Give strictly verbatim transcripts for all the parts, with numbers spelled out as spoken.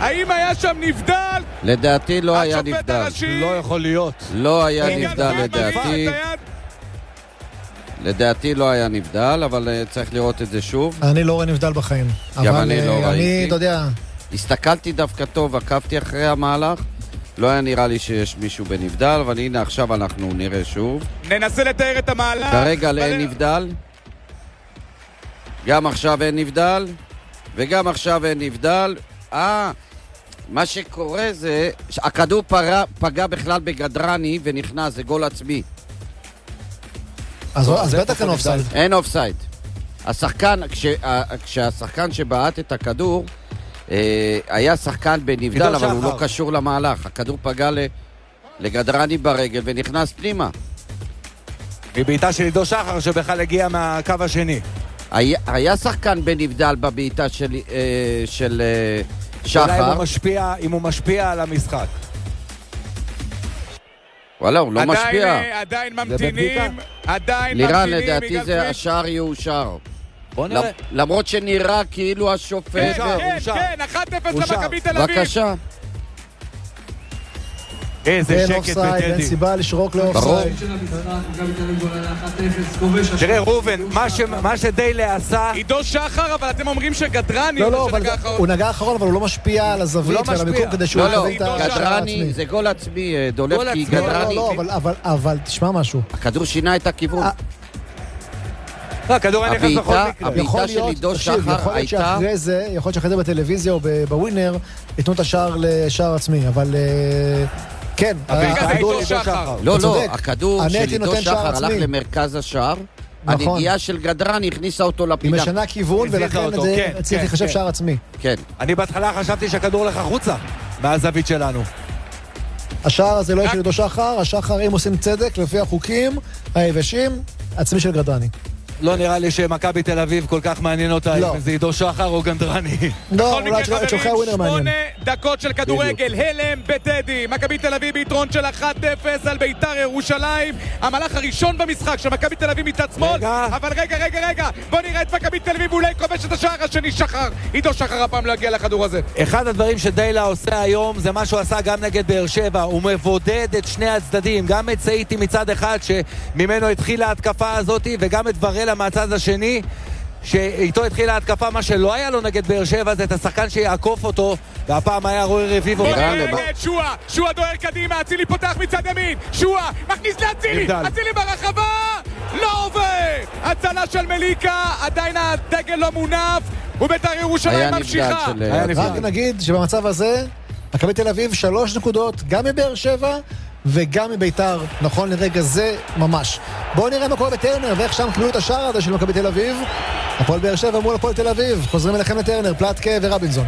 האם היה שם נבדל? לדעתי לא היה השופט נבדל. הראשי. לא יכול להיות. לא היה יגאל נבדל פאר לדעתי. מרים את היד. לדעתי לא היה נבדל, אבל uh, צריך לראות את זה שוב. אני לא רואה נבדל בחיים. גם אבל, אני לא אה, ראיתי. אני, אתה יודע, הסתכלתי דווקא טוב, עקבתי אחרי המהלך. לא היה נראה לי שיש מישהו בנבדל, אבל הנה עכשיו אנחנו נראה שוב. ננסה לתאר את המהלך. כרגע אבל- אין נבדל. גם עכשיו אין נבדל. וגם עכשיו אין נבדל. אה, מה שקורה זה, הכדור פגע, פגע בכלל בגדרני ונכנס, זה גול עצמי. אז, טוב, אז זה בטח פחות אין אופסייד. אין אופסייד. השחקן, כש, כשהשחקן שבעט את הכדור, אה, היה שחקן בנבדל, עידו אבל הוא שחר. לא קשור למהלך. הכדור פגע ל, לגדרני ברגל ונכנס פנימה. מבעיטה של עידו שחר שבכלל הגיע מהקו השני. היה, היה שחקן בנבדל בבעיטה של, אה, של אה, אולי אם שחר. הוא משפיע, אם הוא משפיע על המשחק. וואלה, הוא לא עדיין, משפיע. אה, עדיין ממתינים. עדיין לירן, ממתינים. לדעתי יגאל זה פאר. השער יאושר. בוא נראה. למרות שנראה כאילו השופט... כן, אושר, כן, אושר. כן, אחת אפס אושר. למכבי תל אביב. בבקשה. איזה אין שקט אופסייד, אין בטדי. סיבה לשרוק ברור. לאופסייד. תראה ראובן, מה ש- מה שדיילה עשה, עידו שחר, אבל אתם אומרים שגדרני לא, הוא לא, זה אבל שנגע אחרון. הוא נגע אחרון, אבל הוא לא משפיע על הזווית לא ועל משפיע. המיקום כדי שהוא לא, לא, יקבל את השער גדרני, העצמי. זה גול עצמי, אה, דולף, גול כי עצמי. לא, לא, גדרני... לא, אבל- אבל- אבל תשמע משהו. הכדור שינה את הכיוון. אה, לא, הכדור היה נכנס בכל הבעיטה- מקרה. הבעיטה יכול של להיות, עידו תקשיב, שחר יכול להיות הייתה- שאחרי זה, יכול להיות שאחרי זה בטלוויזיה או ב- בווינר, ייתנו את השער לשער עצמי, אבל אה, כן, הבעיטה זה הכדור- עידו שחר. לא, אתה לא, צודק. הכדור אני של הייתי עידו נותן שער שחר הלך עצמי. למרכז השער. נכון. הנגיעה של גדרני הכניסה אותו היא לפינה. משנה כיוון, הזיזה ולכן אותו, זה כן, צריך כן, לחשב כן. שער עצמי. כן. אני בהתחלה חשבתי שהכדור הולך החוצה מהזווית שלנו. השער הזה לא רק- יש של עידו שחר, השחר אם עושים צדק לפי החוקים היבשים, עצמי של גדרני. לא נראה לי שמכבי תל אביב כל כך מעניין אותה לא. אם זה עידו שחר או גנדרני. לא, בכל אולי מקרה את שולחי חברים, הווינר מעניין. שמונה דקות של כדורגל, הלם בטדי, מכבי תל אביב ביתרון של אחת אפס על ביתר ירושלים, המהלך הראשון במשחק של מכבי תל אביב מצד שמאל, רגע. אבל רגע רגע רגע, בוא נראה את מכבי תל אביב, אולי כובש את השער השני, שחר, עידו שחר הפעם לא יגיע לכדור הזה. אחד הדברים שדיילה עושה היום זה מה שהוא עשה גם נגד באר שבע, הוא מבודד את שני הצדדים, גם את סאיטי מצד אחד שממנו התחילה ההתקפה הזאת וגם את ורלה מהצד השני שאיתו התחילה ההתקפה. מה שלא היה לו נגד באר שבע זה את השחקן שיעקוף אותו, והפעם היה רועי רביבו. בוא נראה נראה למה. את שועה, שועה דוהר קדימה, אצילי פותח מצד ימין, שועה מכניס לאצילי, נבדל. אצילי ברחבה, לא עובר, הצלה של מליקה, עדיין הדגל לא מונף, וביתר ירושלים היה נבדל ממשיכה. של... היה נבדל. רק נגיד שבמצב הזה, מכבי תל אביב שלוש נקודות, גם מבאר שבע וגם מביתר, נכון לרגע זה ממש. בואו נראה מה קורה בטרנר ואיך שם קיבלו את השער הזה של מכבי תל אביב. הפועל באר שבע מול הפועל תל אביב, חוזרים אליכם לטרנר, פלטקה ורבינזון.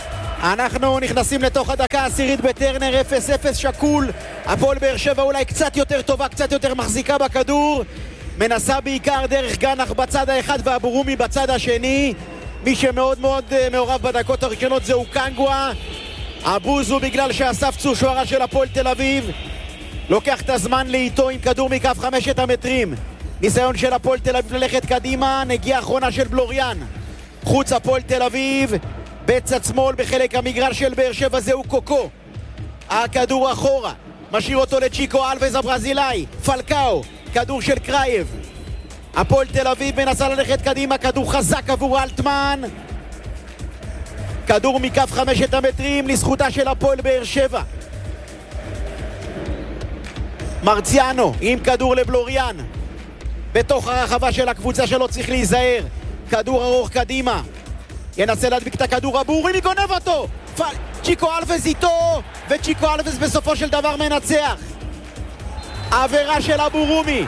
אנחנו נכנסים לתוך הדקה העשירית בטרנר, אפס אפס שקול. הפועל באר שבע אולי קצת יותר טובה, קצת יותר מחזיקה בכדור, מנסה בעיקר דרך גנח בצד האחד ואבורומי בצד השני. מי שמאוד מאוד uh, מעורב בדקות הראשונות זהו קנגווה. הבוזו בגלל שאסף שוערה של הפועל תל אביב לוקח את הזמן לאיתו עם כדור מקו חמשת המטרים. ניסיון של הפועל תל אביב ללכת קדימה, נגיעה אחרונה של בלוריאן. חוץ הפועל תל אביב, בצד שמאל בחלק המגרש של באר שבע זהו קוקו. הכדור אחורה, משאיר אותו לצ'יקו אלווז הברזילאי, פלקאו, כדור של קרייב. הפועל תל אביב מנסה ללכת קדימה, כדור חזק עבור אלטמן. כדור מקו חמשת המטרים לזכותה של הפועל באר שבע. מרציאנו עם כדור לבלוריאן בתוך הרחבה של הקבוצה שלו, צריך להיזהר. כדור ארוך קדימה, ינסה להדביק את הכדור, אבורי מגונב אותו, פ... צ'יקו אלווז איתו, וצ'יקו אלווז בסופו של דבר מנצח. עבירה של אבורומי,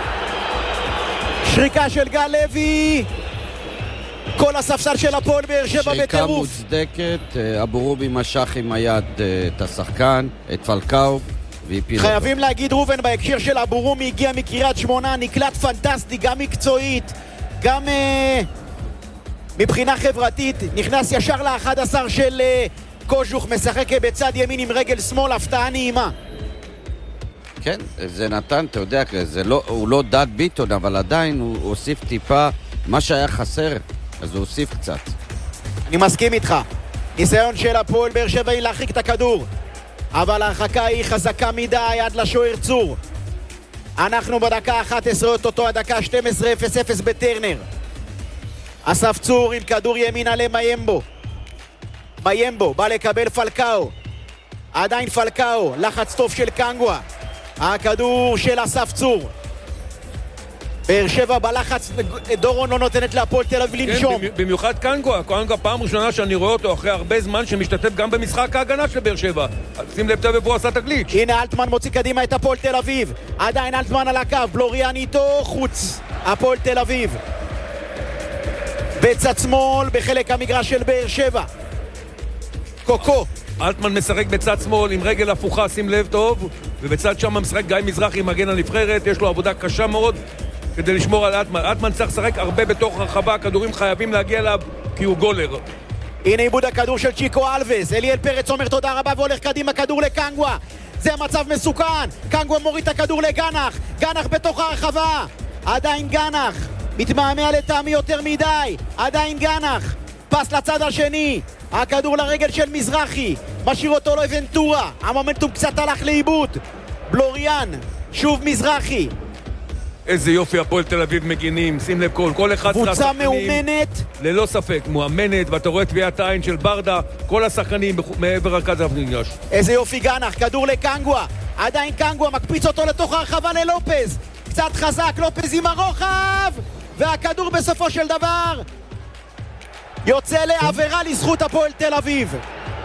שריקה של גל לוי, כל הספסל של הפועל באר שבע שריקה בטירוף. מוצדקת, אבורובי משך עם היד אה, את השחקן, את פלקאו, והפיל אותו. חייבים להגיד רובן בהקשר של אבורומי, הגיע מקריית שמונה, נקלט פנטסטי, גם מקצועית, גם אה, מבחינה חברתית, נכנס ישר לאחד עשר של אה, קוז'וך, משחק בצד ימין עם רגל שמאל, הפתעה נעימה. כן, זה נתן, אתה יודע, זה לא, הוא לא דד ביטון, אבל עדיין הוא הוסיף טיפה, מה שהיה חסר, אז הוא הוסיף קצת. אני מסכים איתך. ניסיון של הפועל באר שבע היא להרחיק את הכדור, אבל ההרחקה היא חזקה מדי עד לשוער צור. אנחנו בדקה אחת עשרה, אותו הדקה שתים עשרה אפס אפס בטרנר. אסף צור עם כדור ימינה למיימבו. מיימבו בא לקבל פלקאו, עדיין פלקאו, לחץ טוב של קנגווה, הכדור של אסף צור. באר שבע בלחץ, דורון לא נותנת להפועל תל אביב לנשום. כן, במיוחד קנגווה, קנגווה פעם ראשונה שאני רואה אותו אחרי הרבה זמן שמשתתף גם במשחק ההגנה של באר שבע. שים לב טוב איפה עשה תגלית. הנה אלטמן מוציא קדימה את הפועל תל אביב, עדיין אלטמן על הקו, בלוריאן איתו, חוץ הפועל תל אביב. בצד שמאל בחלק המגרש של באר שבע, קוקו. אלטמן משחק בצד שמאל עם רגל הפוכה, שים לב טוב, ובצד שם משחק גיא מזרחי מגן הנבחרת, יש לו עבודה קשה מאוד כדי לשמור על אלטמן. אלטמן צריך לשחק הרבה בתוך הרחבה, הכדורים חייבים להגיע אליו כי הוא גולר. הנה עיבוד הכדור של צ'יקו אלווס, אליאל פרץ אומר תודה רבה והולך קדימה, כדור לקנגווה, זה מצב מסוכן, קנגווה מוריד את הכדור לגנח, גנח בתוך הרחבה, עדיין גנח, מתמהמה לטעמי יותר מדי, עדיין גנח, פס לצד השני, הכדור לרגל של מזרחי, משאיר אותו לאבנטורה, המומנטום קצת הלך לאיבוד, בלוריאן, שוב מזרחי. איזה יופי הפועל תל אביב מגינים, שים לב כל, כל אחד קבוצה מאומנת, ללא ספק, מאומנת, ואתה רואה טביעת העין של ברדה, כל השחקנים מעבר רכז המגרש. איזה יופי גנח, כדור לקנגווה, עדיין קנגווה מקפיץ אותו לתוך הרחבה ללופז, קצת חזק, לופז עם הרוחב, והכדור בסופו של דבר יוצא לעבירה לזכות הפועל תל אביב.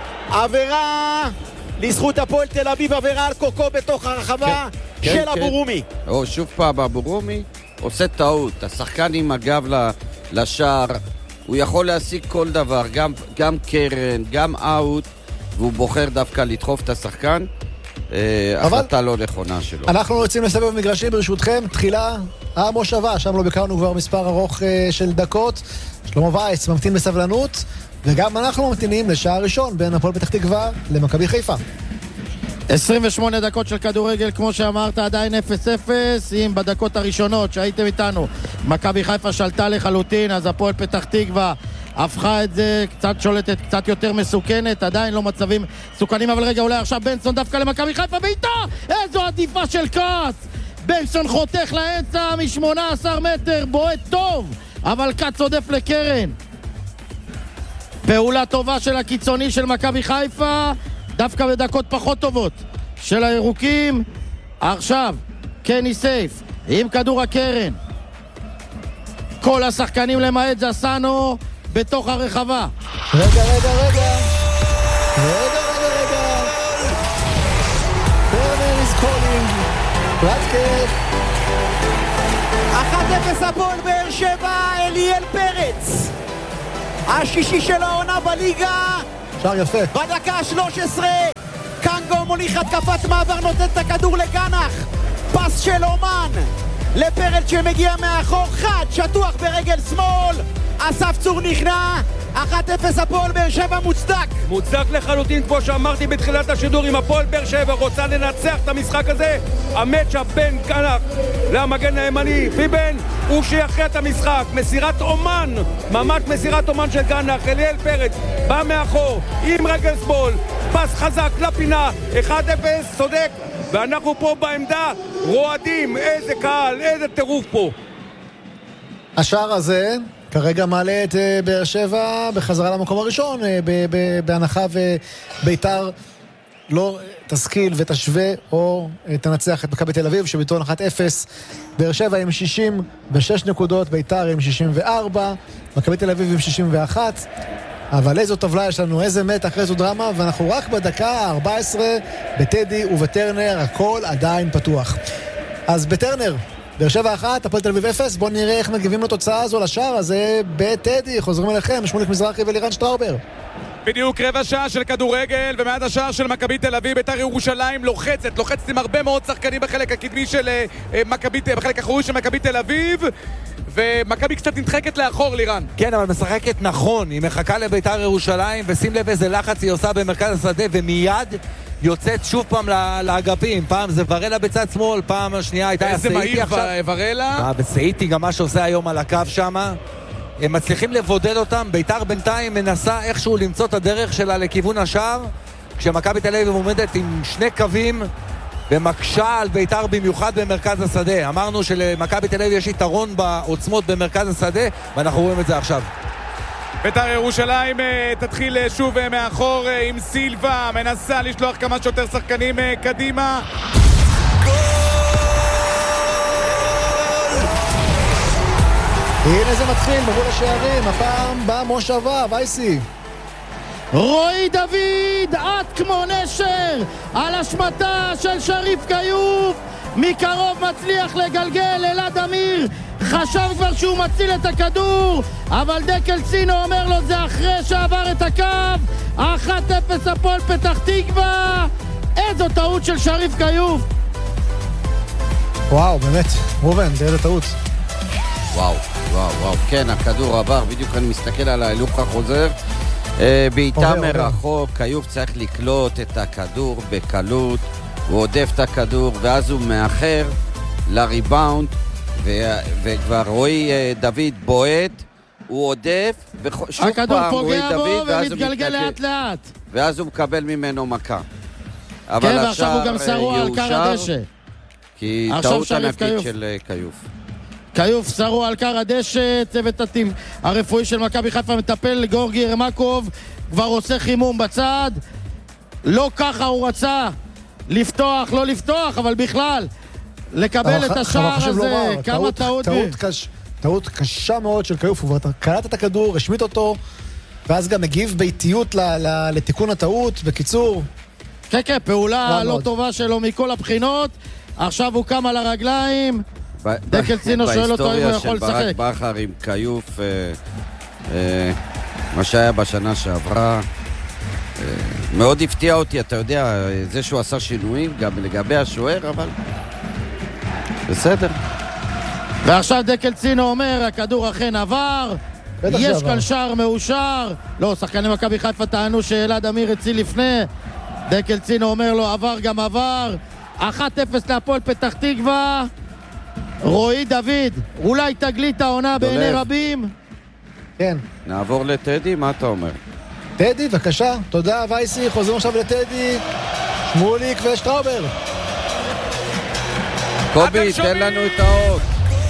עבירה לזכות הפועל תל אביב, עבירה על קוקו בתוך הרחבה כן, של כן, אבורומי. כן. או, שוב פעם אבורומי עושה טעות, השחקן עם הגב לשער, הוא יכול להשיג כל דבר, גם, גם קרן, גם אאוט, והוא בוחר דווקא לדחוף את השחקן. החלטה לא נכונה שלו. אנחנו יוצאים לסבב מגרשים ברשותכם, תחילה המושבה, שם לא ביקרנו כבר מספר ארוך של דקות. שלמה וייס ממתין בסבלנות, וגם אנחנו ממתינים לשעה ראשון בין הפועל פתח תקווה למכבי חיפה. עשרים ושמונה דקות של כדורגל, כמו שאמרת, עדיין אפס אפס. אם בדקות הראשונות שהייתם איתנו מכבי חיפה שלטה לחלוטין, אז הפועל פתח תקווה הפכה את זה, קצת שולטת, קצת יותר מסוכנת, עדיין לא מצבים מסוכנים, אבל רגע, אולי עכשיו בנסון דווקא למכבי חיפה, ואיתה איזו עדיפה של קאץ, בנסון חותך לאמצע מ-שמונה עשר מטר, בועט טוב, אבל קאץ עודף לקרן. פעולה טובה של הקיצוני של מכבי חיפה, דווקא בדקות פחות טובות של הירוקים. עכשיו קני סייף עם כדור הקרן, כל השחקנים למעט זסנו בתוך הרחבה. רגע, רגע, רגע רגע, רגע, רגע טרנר is calling רטקף. אחת אפס הפועל באר שבע, אליאל פרץ השישי של העונה בליגה, שער יפה. בדקה ה-שלוש עשרה קנגו מוליך התקפת מעבר, נותן את הכדור לגנח, פס של אומן לפרץ שמגיע מאחור, חד שטוח ברגל שמאל, אסף צור נכנע. אחת אפס הפועל באר שבע מוצדק מוצדק לחלוטין, כמו שאמרתי בתחילת השידור. אם הפועל באר שבע רוצה לנצח את המשחק הזה, המאצ'אפ בין קנח למגן הימני פיבן הוא שיחיה את המשחק. מסירת אומן, ממש מסירת אומן של גנח, אליאל פרץ בא מאחור עם רגל שמאל, פס חזק לפינה, אחד אפס, צודק. ואנחנו פה בעמדה רועדים, איזה קהל, איזה טירוף פה. השער הזה כרגע מעלה את באר שבע בחזרה למקום הראשון, בהנחה וביתר לא תשכיל ותשווה או תנצח את מכבי תל אביב שביתרון אחת אפס. באר שבע עם שישים ושש נקודות, ביתר עם שישים וארבע, מכבי תל אביב עם שישים ואחת. אבל איזו טבלה יש לנו, איזה מתח, איזו דרמה, ואנחנו רק בדקה ה-ארבע עשרה בטדי ובטרנר, הכל עדיין פתוח. אז בטרנר באר שבע אחת, הפועל תל אביב אפס. בואו נראה איך מגיבים לתוצאה הזו, לשער הזה בטדי. חוזרים אליכם, שמוליק מזרחי ולירן שטראובר. בדיוק רבע שעה של כדורגל, ומעד השער של מכבי תל אביב, בית"ר ירושלים לוחצת, לוחצת עם הרבה מאוד שחקנים בחלק הקדמי של מכבי, בחלק האחורי של מכבי תל אביב, ומכבי קצת נדחקת לאחור, לירן. כן, אבל משחקת נכון, היא מחכה לבית"ר ירושלים, ושים לב איזה לחץ היא עושה במרכז השדה, ומיד יוצאת שוב פעם לאגפים. פעם זה ורלה בצד שמאל, פעם השנייה הייתה איזה מהיר ורלה. וסעיתי גם מה שעושה היום על הקו שם. הם מצליחים לבודד אותם. ביתר בינתיים מנסה איכשהו למצוא את הדרך שלה לכיוון השער, כשמכבי תל אביב עומדת עם שני קווים ומקשה על ביתר במיוחד במרכז השדה. אמרנו שלמכבי תל אביב יש יתרון בעוצמות במרכז השדה, ואנחנו רואים את זה עכשיו. ביתר ירושלים תתחיל שוב מאחור עם סילבה, מנסה לשלוח כמה שיותר שחקנים קדימה. הנה זה מתחיל, מבול השערים, הפעם במושבה, וייסי. רועי דוד, עד כמו נשר, על השמטה של שריף קיוף, מקרוב מצליח לגלגל, אלעד אמיר חשב כבר שהוא מציל את הכדור, אבל דקל צינו אומר לו זה אחרי שעבר את הקו. אחת אפס הפועל פתח תקווה. איזו טעות של שריף קיוף. וואו, באמת, רובן, זה איזה טעות. וואו, וואו, וואו, כן, הכדור עבר, בדיוק אני מסתכל על ההילוך החוזר. בעיטה מרחוק, קיוף צריך לקלוט את הכדור בקלות, הוא עודף את הכדור, ואז הוא מאחר לריבאונד, וכבר רועי דוד בועט, הוא עודף, ושוב פעם רועי דוד, ואז הוא מתגלגל לאט לאט. ואז הוא מקבל ממנו מכה. כן, ועכשיו הוא גם שרוע על קר הדשא. כי טעות ענקית של קיוף. קיוף שרוע על קר הדשא, צוות הטים הרפואי של מכבי חיפה מטפל, גאורגי ירמקוב כבר עושה חימום בצד. לא ככה הוא רצה לפתוח, לא לפתוח, אבל בכלל לקבל את השער הזה. כמה טעות. טעות קשה מאוד של קיוף, הוא קלט את הכדור, השמיט אותו, ואז גם מגיב באיטיות לתיקון הטעות. בקיצור, כן, כן, פעולה לא טובה שלו מכל הבחינות. עכשיו הוא קם על הרגליים, דקל צינו שואל אותו אם הוא יכול לשחק. בהיסטוריה של ברק בכר עם קיוף, מה שהיה בשנה שעברה, מאוד הפתיע אותי, אתה יודע, זה שהוא עשה שינויים גם לגבי השוער, אבל בסדר. ועכשיו דקל צינו אומר, הכדור אכן עבר, יש כאן שער מאושר. לא, שחקני מכבי חיפה טענו שאלעד אמיר הציל לפני, דקל צינו אומר לו עבר גם עבר. אחת אפס להפועל פתח תקווה. רועי דוד, אולי תגלית העונה בעיני רבים. כן. נעבור לטדי, מה אתה אומר? טדי, בבקשה, תודה וייסי, חוזרים עכשיו לטדי, שמוליק ושטראובר. קובי, תן לנו את האות.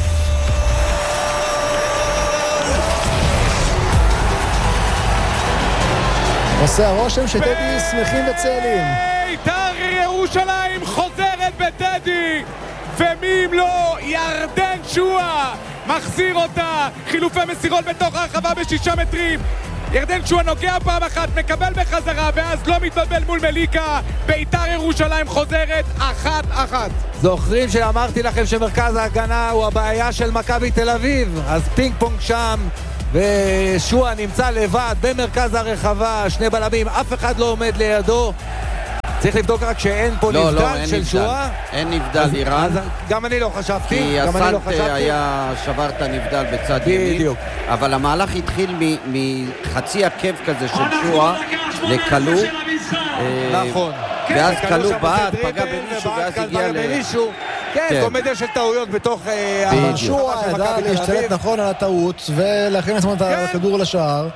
עושה הרושם שטדי שמחים וצהלים. בית"ר ירושלים חוזרת בטדי, ומי אם לא, ירדן שועה מחזיר אותה, חילופי מסירות בתוך הרחבה בשישה מטרים. ירדן שועה נוגע פעם אחת, מקבל בחזרה, ואז לא מתבלבל מול מליקה. בית"ר ירושלים חוזרת אחת אחת. זוכרים שאמרתי לכם שמרכז ההגנה הוא הבעיה של מכבי תל אביב, אז פינג פונג שם, ושועה נמצא לבד במרכז הרחבה, שני בלמים, אף אחד לא עומד לידו. צריך לבדוק רק שאין פה לא, נבדל לא, של שועה. אין נבדל איראן. גם אני לא חשבתי. כי הסנטה היה שבר את הנבדל בצד ימין. בדיוק. אבל המהלך התחיל מחצי עקב כזה של שועה לקלו. נכון. ואז קלו בעד, פגע במישהו, ואז הגיע למישהו. כן, קומדיה של טעויות בתוך... שועה ידע להשתלט נכון על הטעות, ולהכין עצמו את הכדור לשער.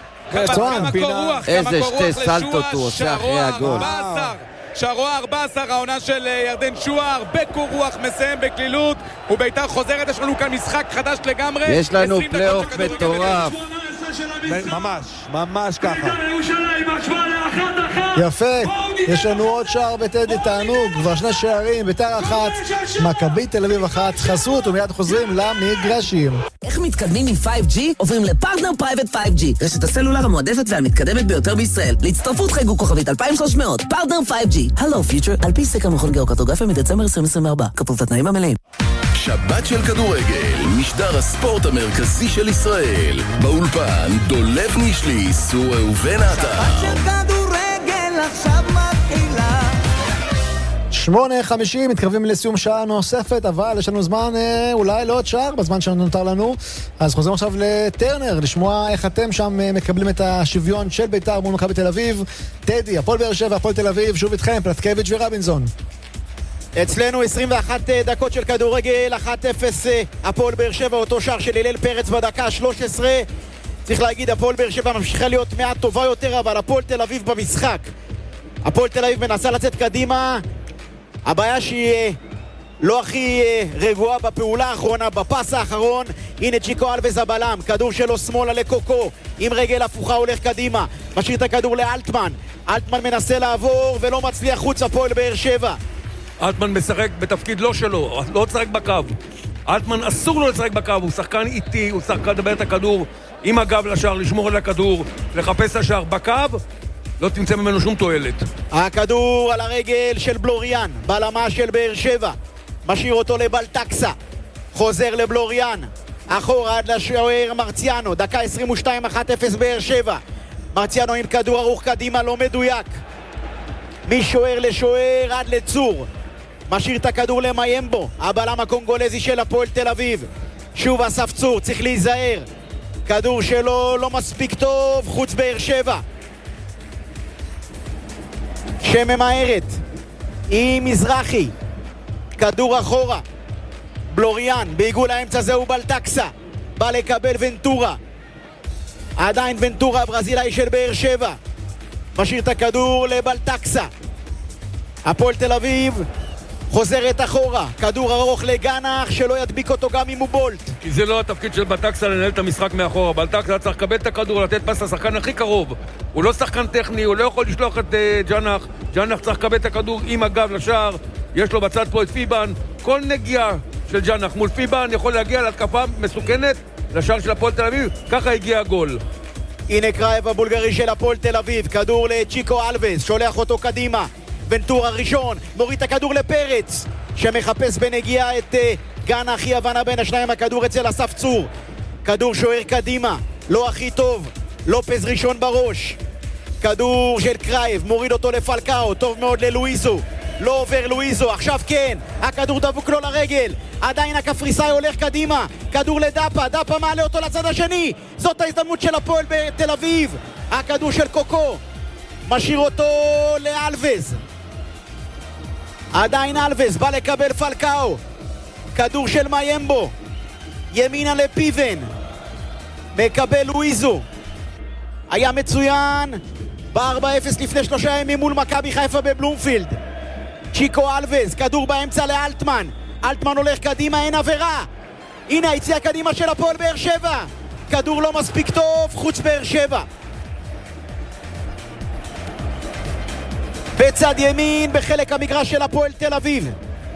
איזה שתי סלטות הוא עושה אחרי הגול. שערוע ארבע עשרה, העונה של ירדן שועה, הרבה קור רוח, מסיים בקלילות, ובית"ר חוזרת. יש לנו כאן משחק חדש לגמרי. יש לנו פלייאוף מטורף. ממש, ממש ככה. יפה, יש לנו עוד שער בטדי, תענוג, כבר שני שערים, בית"ר אחת, מכבי תל אביב אחת, חסות, ומיד חוזרים למגרשים. איך מתקדמים עם פייב ג'י? עוברים לפרטנר פרייבט פייב ג'י, רשת הסלולר המועדפת והמתקדמת ביותר בישראל. להצטרפות חייגו כוכבית אלפיים ושלוש מאות, פרטנר פייב ג'י. הלו פיוטר, על פי סקר מכון גיאוקרטוגרפיה מדצמבר עשרים עשרים וארבע, כפוף לתנאים המלאים. שבת של כדורגל, משדר הספורט המרכזי של ישראל. באולפן דולב נישלי, סור ראובן עטר. שבת של כדורגל עכשיו מתחילה. שמונה חמישים, מתקרבים לסיום שעה נוספת, אבל יש לנו זמן אה, אולי לעוד שער בזמן שנותר לנו. אז חוזרים עכשיו לטרנר, לשמוע איך אתם שם מקבלים את השוויון של בית"ר מול מכבי תל אביב. טדי, הפועל באר שבע, הפועל תל אביב, שוב איתכם, פלטקביץ' ורבינזון. אצלנו עשרים ואחת דקות של כדורגל, אחת אפס הפועל באר שבע, אותו שער של הלל פרץ בדקה שלוש עשרה. צריך להגיד, הפועל באר שבע ממשיכה להיות מעט טובה יותר, אבל הפועל תל אביב במשחק. הפועל תל אביב מנסה לצאת קדימה, הבעיה שהיא לא הכי רגועה בפעולה האחרונה, בפס האחרון. הנה צ'יקו אלבז הבלם, כדור שלו שמאלה לקוקו, עם רגל הפוכה הולך קדימה, משאיר את הכדור לאלטמן, אלטמן מנסה לעבור ולא מצליח, חוץ הפועל באר שבע. אלטמן משחק בתפקיד לא שלו, לא צחק בקו. אלטמן אסור לו לשחק בקו, הוא שחקן איטי, הוא שחקן לדבר את הכדור עם הגב לשער, לשמור על הכדור, לחפש את השער בקו, לא תמצא ממנו שום תועלת. הכדור על הרגל של בלוריאן, בלמה של באר שבע, משאיר אותו לבלטקסה, חוזר לבלוריאן, אחורה עד לשוער מרציאנו, דקה עשרים ושתיים, אחת אפס באר שבע. מרציאנו עם כדור ארוך קדימה, לא מדויק, משוער לשוער עד לצור, משאיר את הכדור למיימבו, הבלם הקונגולזי של הפועל תל אביב. שוב אסף צור, צריך להיזהר, כדור שלו לא מספיק טוב, חוץ באר שבע שממהרת עם מזרחי, כדור אחורה, בלוריאן בעיגול האמצע, זהו בלטקסה, בא לקבל ונטורה, עדיין ונטורה הברזילאי של באר שבע, משאיר את הכדור לבלטקסה. הפועל תל אביב חוזרת אחורה, כדור ארוך לגנח שלא ידביק אותו גם אם הוא בולט, כי זה לא התפקיד של בלטקסה לנהל את המשחק מאחורה. בלטקסה צריך לקבל את הכדור, לתת פס לשחקן הכי קרוב, הוא לא שחקן טכני, הוא לא יכול לשלוח את uh, ג'נח. ג'נח צריך לקבל את הכדור עם הגב לשער, יש לו בצד פה את פיבן, כל נגיעה של ג'נח מול פיבן יכול להגיע להתקפה מסוכנת לשער של הפועל תל אביב, ככה הגיע הגול. הנה קרייב הבולגרי של הפועל תל אביב, כדור לצ'יקו אלבז, שולח אותו קדימה, ונטור הראשון, מוריד את הכדור לפרץ שמחפש בנגיעה את uh, גן הכי הבנה בין השניים, הכדור אצל אסף צור, כדור שוער קדימה, לא הכי טוב, לופז ראשון בראש, כדור של קרייב, מוריד אותו לפלקאו, טוב מאוד ללואיזו, לא עובר לואיזו, עכשיו כן, הכדור דבוק לו לרגל, עדיין הקפריסאי הולך קדימה, כדור לדאפה, דאפה מעלה אותו לצד השני, זאת ההזדמנות של הפועל בתל אביב, הכדור של קוקו, משאיר אותו לאלבז, עדיין אלבז, בא לקבל פלקאו, כדור של מיימבו, ימינה לפיבן, מקבל לואיזו, היה מצוין ב-ארבע אפס לפני שלושה ימים מול מכבי חיפה בבלומפילד. צ'יקו אלבז, כדור באמצע לאלטמן, אלטמן הולך קדימה, אין עבירה, הנה היציאה קדימה של הפועל באר שבע, כדור לא מספיק טוב, חוץ באר שבע. בצד ימין בחלק המגרש של הפועל תל אביב,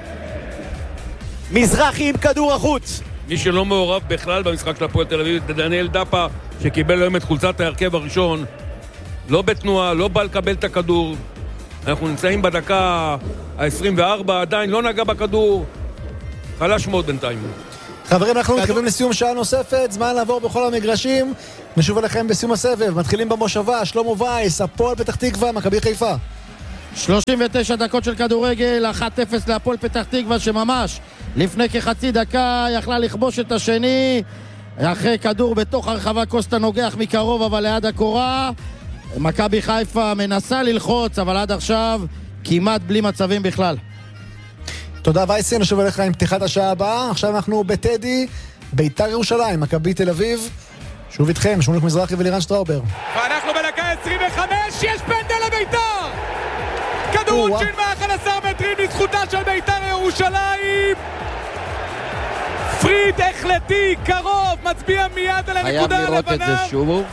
מזרחי עם כדור החוץ. מי שלא מעורב בכלל במשחק של הפועל תל אביב זה דניאל דאפה, שקיבל היום את חולצת ההרכב הראשון, לא בתנועה, לא בא לקבל את הכדור. אנחנו נמצאים בדקה ה-עשרים וארבע, עדיין לא נגע בכדור, חלש מאוד בינתיים. חברים, אנחנו מתקרבים לסיום שעה נוספת, זמן לעבור בכל המגרשים, נשוב אליכם בסיום הסבב, מתחילים במושבה, שלמה וייס, הפועל פתח תקווה, מכבי חיפה. שלושים ותשע דקות של כדורגל, אחת אפס להפועל פתח תקווה, שממש לפני כחצי דקה יכלה לכבוש את השני, אחרי כדור בתוך הרחבה, קוסטה נוגח מקרוב אבל ליד הקורה. מכבי חיפה מנסה ללחוץ, אבל עד עכשיו כמעט בלי מצבים בכלל. תודה וייסי, נשוב אליך עם פתיחת השעה הבאה. עכשיו אנחנו בטדי, ביתר ירושלים, מכבי תל אביב. שוב איתכם, שמוליק מזרחי ולירן שטראובר. ואנחנו בדקה עשרים וחמש, יש פנדל לביתר! כדור עונשין מאחד עשר מטרים לזכותה של ביתר ירושלים. פריד החלטי, קרוב, מצביע מיד על הנקודה הלבנה. חייב לראות את זה שוב.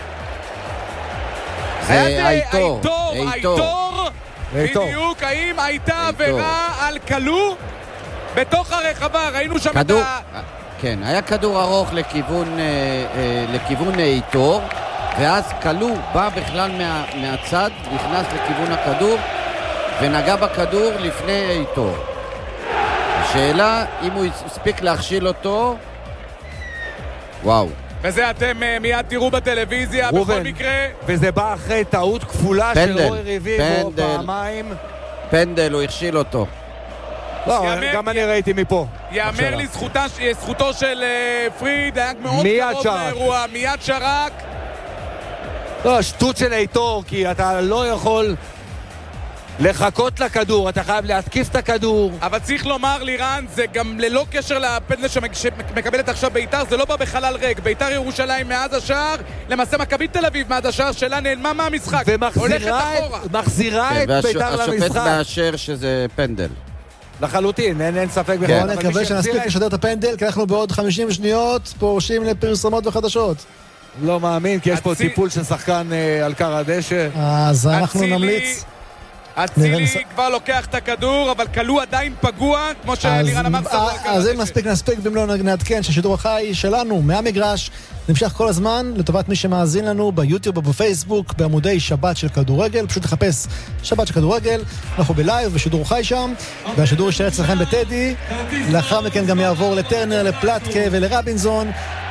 זה הייתור, הייתור, בדיוק, האם הייתה עבירה על כלוא בתוך הרחבה, ראינו שם את ה... כן, היה כדור ארוך לכיוון, לכיוון הייתור, ואז כלוא בא בכלל מה, מהצד, נכנס לכיוון הכדור, ונגע בכדור לפני הייתור. השאלה, אם הוא הספיק להכשיל אותו, וואו. וזה אתם uh, מיד תראו בטלוויזיה, רובן, בכל מקרה. וזה בא אחרי טעות כפולה פנדל, של רוי רביבו פעמיים. פנדל, הוא הכשיל אותו. לא, יאמר, גם אני ראיתי מפה. יאמר לי זכותה, זכותו של uh, פריד, היה מאוד קרוב לאירוע, מיד שרק. לא, שטות של איתור, כי אתה לא יכול... לחכות לכדור, אתה חייב להתקיף את הכדור. אבל צריך לומר לירן, זה גם ללא קשר לפנדל שמקבלת עכשיו ביתר, זה לא בא בחלל ריק. ביתר ירושלים מאז השער, למעשה מכבי תל אביב מאז השער שלה נעלמה מהמשחק, הולכת אחורה. ומחזירה את ביתר למשחק. השופט מאשר שזה פנדל. לחלוטין, אין, אין ספק בכלל. בואו נקווה שנספיק לשדר את הפנדל, כי אנחנו בעוד חמישים שניות פורשים לפרסומות וחדשות. לא מאמין, כי יש פה טיפול של שחקן על קר הדשא. אז אנחנו נמליץ. אצילי כבר לוקח את הכדור, אבל כלוא עדיין פגוע, כמו שלירן אמר. אז אם נספיק נספיק, ואם לא נעדכן שהשידור החי שלנו מהמגרש נמשך כל הזמן, לטובת מי שמאזין לנו ביוטיוב ובפייסבוק, בעמודי שבת של כדורגל, פשוט לחפש שבת של כדורגל, אנחנו בלייב ושידור חי שם, והשידור יישאר אצלכם בטדי, לאחר מכן גם יעבור לטרנר, לפלטקה ולרבינזון.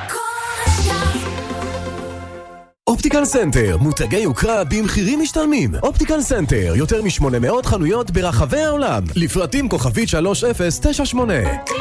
אופטיקל סנטר, מותגי יוקרה במחירים משתלמים. אופטיקל סנטר, יותר מ-שמונה מאות חנויות ברחבי העולם. לפרטים כוכבית שלוש אפס תשע שמונה.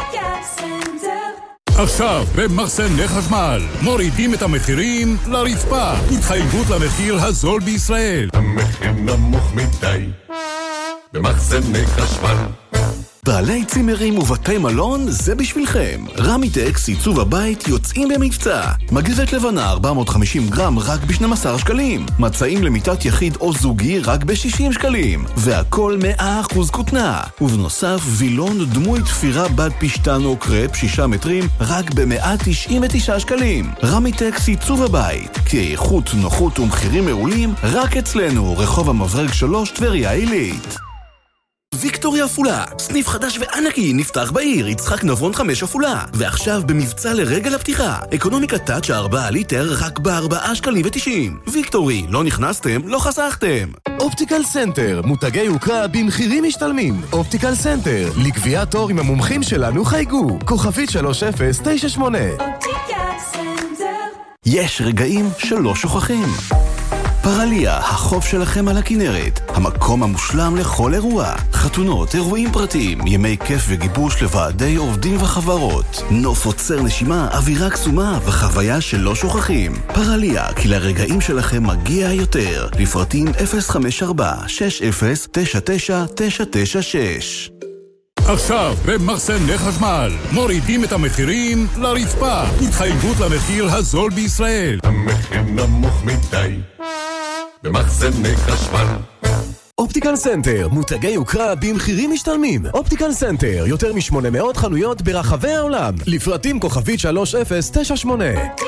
עכשיו במחסני חשמל מורידים את המחירים לרצפה. התחייבות למחיר הזול בישראל. המחיר נמוך מדי במחסני חשמל. בעלי צימרים ובתי מלון, זה בשבילכם. רמיטקס עיצוב הבית יוצאים במבצע. מגבת לבנה ארבע מאות וחמישים גרם רק ב-שנים עשר שקלים. מצעים למיטת יחיד או זוגי רק ב-שישים שקלים. והכל מאה אחוז כותנה. ובנוסף, וילון דמוי תפירה בד פשטן או קרפ שישה מטרים רק ב-מאה תשעים ותשעה שקלים. רמיטקס עיצוב הבית. כי איכות, נוחות ומחירים מעולים רק אצלנו. רחוב המברג שלוש, טבריה עילית. ויקטוריה אפולה, סניף חדש וענקי נפתח בעיר, יצחק נבון חמש אפולה. ועכשיו במבצע לרגל הפתיחה, אקונומיקה טאץ' ארבעה ליטר רק בארבעה שקלים ותשעים. ויקטורי, לא נכנסתם, לא חסכתם. אופטיקל סנטר, מותגי יוקרה במחירים משתלמים. אופטיקל סנטר, לקביעת תור עם המומחים שלנו חייגו. כוכבית שלוש אפס תשע שמונה. אופטיקל סנטר. יש רגעים שלא שוכחים. פרליה, החוף שלכם על הכנרת, המקום המושלם לכל אירוע. חתונות, אירועים פרטיים, ימי כיף וגיבוש לוועדי עובדים וחברות. נוף עוצר נשימה, אווירה קסומה וחוויה שלא שוכחים. פרליה, כי לרגעים שלכם מגיע יותר. לפרטים אפס חמש ארבע שש אפס תשע תשע תשע תשע שש. עכשיו במחסני חשמל מורידים את המחירים לרצפה. התחייבות למחיר הזול בישראל. המחיר נמוך מדי במחסני חשמל. אופטיקל סנטר, מותגי יוקרה במחירים משתלמים. אופטיקל סנטר, יותר מ-שמונה מאות חנויות ברחבי העולם. לפרטים כוכבית שלוש אפס תשע שמונה.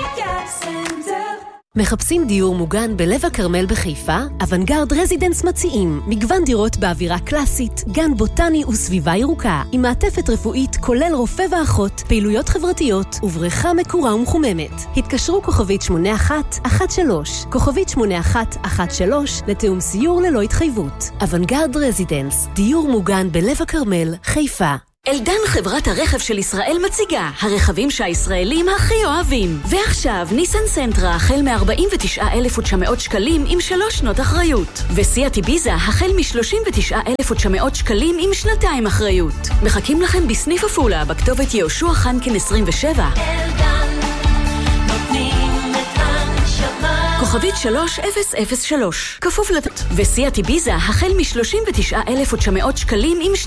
מחפשים דיור מוגן בלב הכרמל בחיפה? אוונגרד רזידנס מציעים מגוון דירות באווירה קלאסית, גן בוטני וסביבה ירוקה, עם מעטפת רפואית כולל רופא ואחות, פעילויות חברתיות ובריכה מקורה ומחוממת. התקשרו כוכבית שמונה אחת אחת שלוש, כוכבית שמונה אחת אחת שלוש לתאום סיור ללא התחייבות. אוונגרד רזידנס, דיור מוגן בלב הכרמל, חיפה. אלדן, חברת הרכב של ישראל, מציגה הרכבים שהישראלים הכי אוהבים. ועכשיו ניסן סנטרה החל מ-ארבעים ותשעה אלף ותשע מאות שקלים עם שלוש שנות אחריות, וסיאט איביזה החל מ-שלושים ותשעה אלף ותשע מאות שקלים עם שנתיים אחריות. מחכים לכם בסניף עפולה בכתובת יהושע חנקין עשרים ושבע. אלדן, נותנים את הנשמה. כוכבית שלוש אפס אפס שלוש, כפוף לתת. וסיאט איביזה החל מ-שלושים ותשעה אלף ותשע מאות שקלים עם